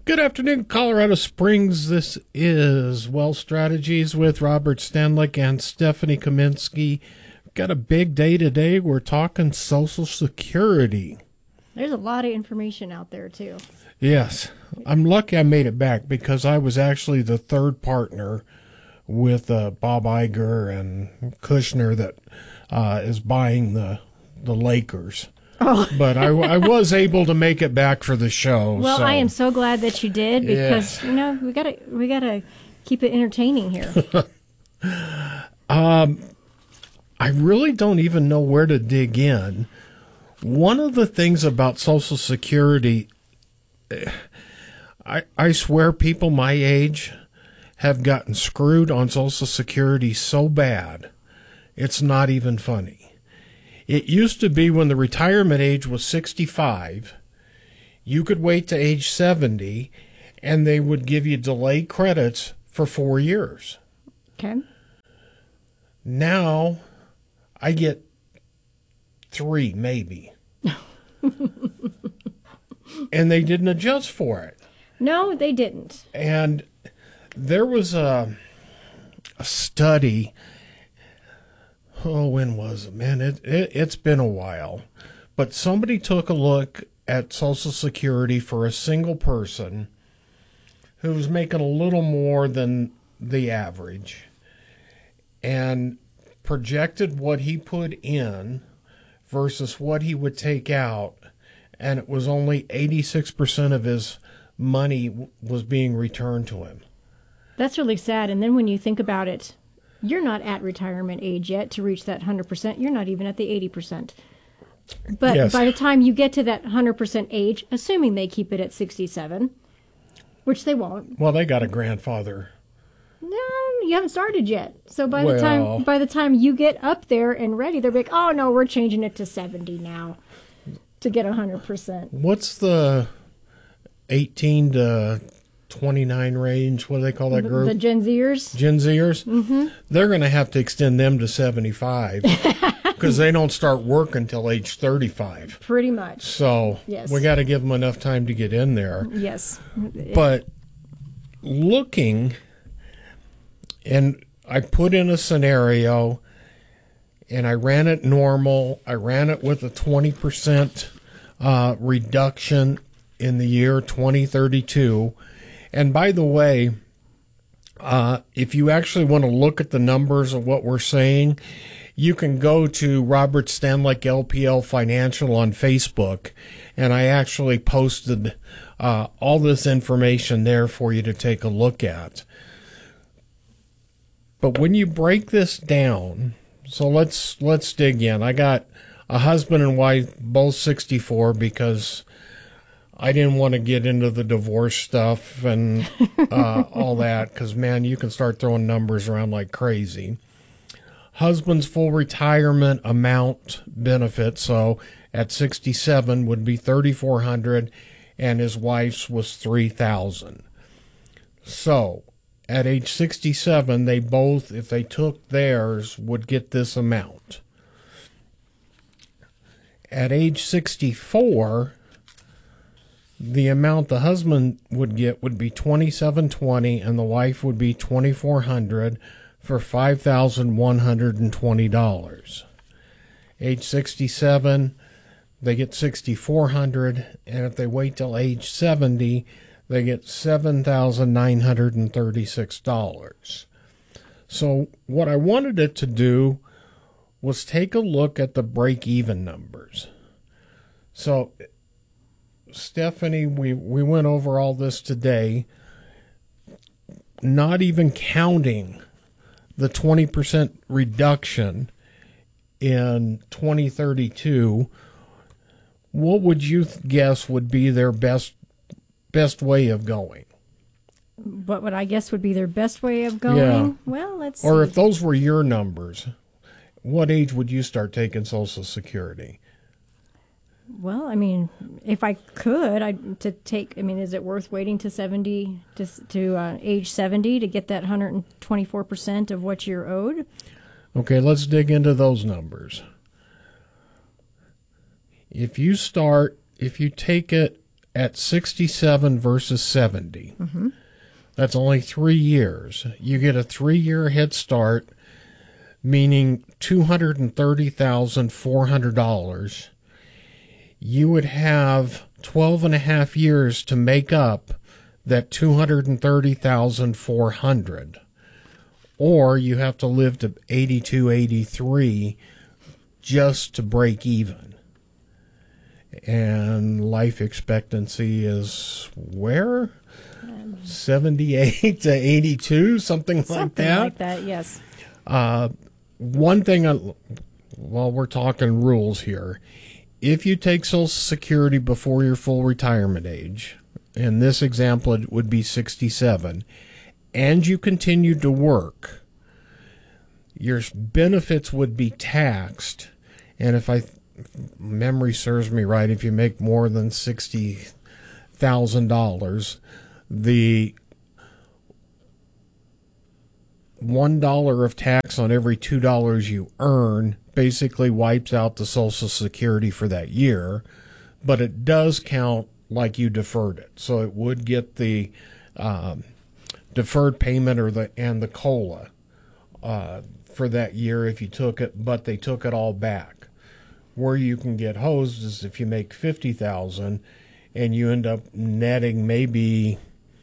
Good afternoon, Colorado Springs. This is Wealth Strategies with Robert Stanlick and Stephanie Kaminsky. We've got a big day today. We're talking Social Security. There's a lot of information out there, too. Yes. I'm lucky I made it back because I was actually the third partner with Bob Iger and Kushner that is buying the Lakers. Oh. But I was able to make it back for the show. Well, so. I am so glad that you did because, Yes. we gotta keep it entertaining here. I really don't even know where to dig in. One of the things about Social Security, I swear people my age have gotten screwed on Social Security so bad, it's not even funny. It used to be when the retirement age was 65, you could wait to age 70, and they would give you delayed credits for 4 years. Okay. Now, I get 3, maybe. And they didn't adjust for it. No, they didn't. And there was a study. Oh, when was it? Man, it's been a while. But somebody took a look at Social Security for a single person who was making a little more than the average and projected what he put in versus what he would take out. And it was only 86% of his money was being returned to him. That's really sad. And then when you think about it, you're not at retirement age yet to reach that 100%. You're not even at the 80%. But Yes. by the time you get to that 100% age, assuming they keep it at 67, which they won't. Well, they got a grandfather. No, you haven't started yet. So by Well. the time you get up there and ready, they're like, "Oh no, we're changing it to 70 now to get 100%." What's the 18 to 29 range? What do they call that group? The Gen Zers. Gen Zers? Mm-hmm. They're going to have to extend them to 75 because they don't start work until age 35. Pretty much. So Yes. we got to give them enough time to get in there. Yes. But looking, and I put in a scenario, and I ran it normal. I ran it with a 20% reduction in the year 2032. And by the way, if you actually want to look at the numbers of what we're saying, you can go to Robert Stanlick LPL Financial on Facebook, and I actually posted all this information there for you to take a look at. But when you break this down, so let's dig in. I got a husband and wife, both 64, because I didn't want to get into the divorce stuff and all that because, man, you can start throwing numbers around like crazy. Husband's full retirement amount benefit, so at 67 would be $3,400, and his wife's was $3,000. So at age 67, they both, if they took theirs, would get this amount. At age 64, the amount the husband would get would be $2,720, and the wife would be $2,400 for $5,120. Age 67, they get $6,400, and if they wait till age 70, they get $7,936. So what I wanted it to do was take a look at the break-even numbers. So Stephanie, we went over all this today, not even counting the 20% reduction in 2032. What would you guess would be their best way of going? What would I guess would be their best way of going? Yeah. Well, let's see. Or if those were your numbers, what age would you start taking Social Security? Well, I mean, if I could, is it worth waiting to 70 to age 70 to get that 124% of what you're owed? Okay, let's dig into those numbers. If you take it at 67 versus 70. That's only 3 years. You get a 3-year head start, meaning $230,400. You would have 12 and a half years to make up that $230,400. Or you have to live to 82, 83 just to break even. And life expectancy is where? 78 to 82, something like that. Something like that, yes. One thing, while we're talking rules here, if you take Social Security before your full retirement age, in this example it would be 67, and you continued to work, your benefits would be taxed. And if memory serves me right, if you make more than $60,000, the $1 of tax on every $2 you earn basically wipes out the Social Security for that year, but it does count like you deferred it. So it would get the deferred payment and the COLA for that year if you took it, but they took it all back. Where you can get hosed is if you make $50,000 and you end up netting maybe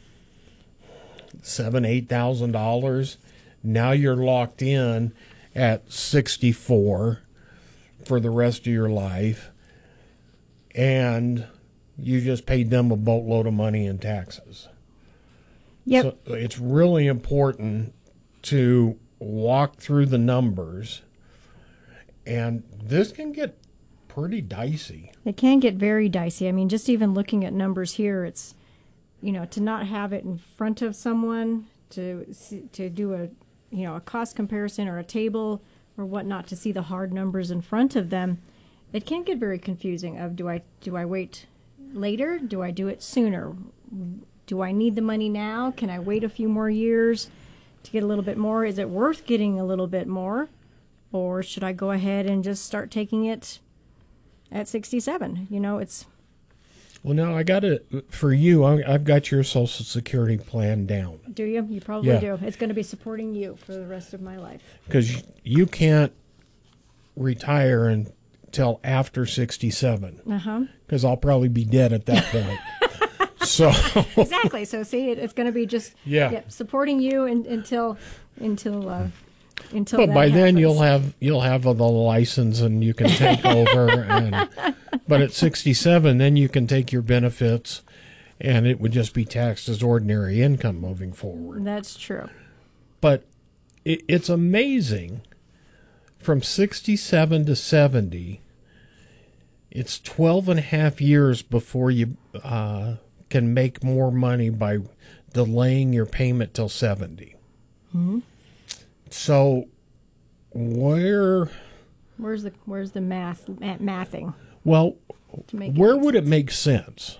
$8,000. Now you're locked in at 64 for the rest of your life, and you just paid them a boatload of money in taxes. Yep. So it's really important to walk through the numbers, and this can get pretty dicey. It can get very dicey. I mean, just even looking at numbers here, it's, to not have it in front of someone, to do a cost comparison or a table or whatnot, to see the hard numbers in front of them, it can get very confusing. Do I wait later? Do I do it sooner? Do I need the money now? Can I wait a few more years to get a little bit more? Is it worth getting a little bit more? Or should I go ahead and just start taking it at 67? It's... Well, no, I got it for you. I've got your Social Security plan down. Do you? You probably do. It's going to be supporting you for the rest of my life. Because you can't retire until after 67. Because I'll probably be dead at that point. So exactly. So see, it's going to be just supporting you until but by then you'll have the license and you can take over. But at 67, then you can take your benefits, and it would just be taxed as ordinary income moving forward. That's true. But it's amazing. From 67 to 70, it's 12 and a half years before you can make more money by delaying your payment till 70. Mm-hmm. So where's the mathing? Well, where would it make sense?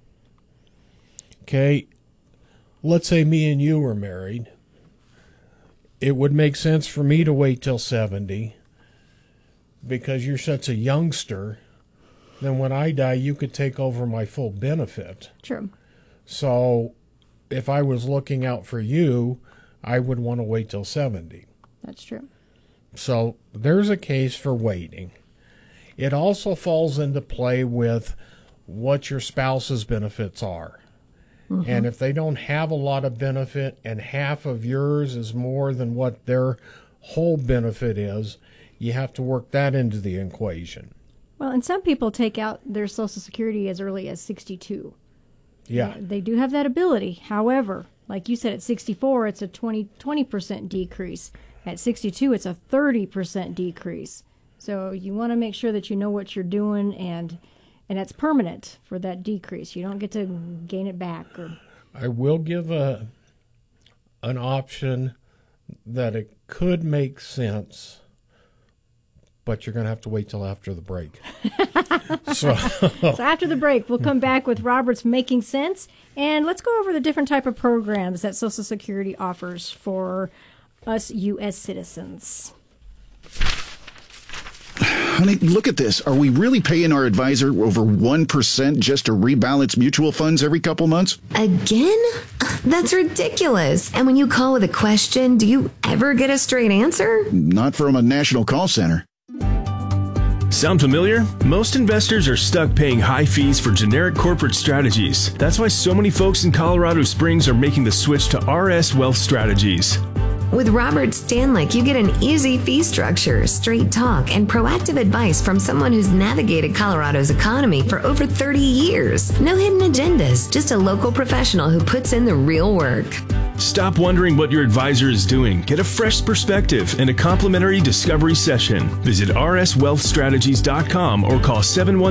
Okay, let's say me and you were married. It would make sense for me to wait till 70 because you're such a youngster. Then when I die, you could take over my full benefit. True. So if I was looking out for you, I would want to wait till 70. That's true. So there's a case for waiting. It also falls into play with what your spouse's benefits are. Mm-hmm. And if they don't have a lot of benefit and half of yours is more than what their whole benefit is, you have to work that into the equation. Well, and some people take out their Social Security as early as 62. Yeah. They do have that ability. However, like you said, at 64, it's a 20% decrease. At 62, it's a 30% decrease. So you want to make sure that you know what you're doing, and it's permanent for that decrease. You don't get to gain it back. I will give an option that it could make sense, but you're going to have to wait till after the break. So after the break, we'll come back with Robert's Making Sense, and let's go over the different type of programs that Social Security offers for us U.S. citizens. Honey, look at this. Are we really paying our advisor over 1% just to rebalance mutual funds every couple months? Again? That's ridiculous. And when you call with a question, do you ever get a straight answer? Not from a national call center. Sound familiar? Most investors are stuck paying high fees for generic corporate strategies. That's why so many folks in Colorado Springs are making the switch to RS Wealth Strategies. With Robert Stanlick, you get an easy fee structure, straight talk, and proactive advice from someone who's navigated Colorado's economy for over 30 years. No hidden agendas, just a local professional who puts in the real work. Stop wondering what your advisor is doing. Get a fresh perspective and a complimentary discovery session. Visit rswealthstrategies.com or call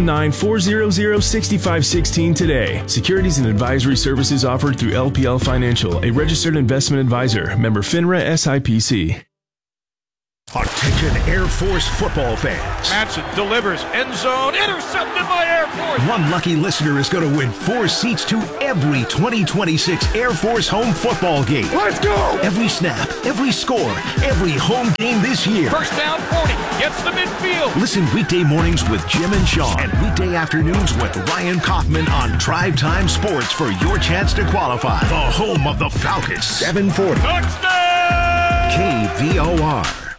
719-400-6516 today. Securities and advisory services offered through LPL Financial, a registered investment advisor. Member FINRA SIPC. Attention Air Force football fans. Madsen delivers, end zone, intercepted by Air Force. One lucky listener is going to win 4 seats to every 2026 Air Force home football game. Let's go! Every snap, every score, every home game this year. First down, 40, gets the midfield. Listen weekday mornings with Jim and Sean and weekday afternoons with Ryan Kaufman on Drive Time Sports for your chance to qualify. The home of the Falcons. 740. Touchdown! KVOR.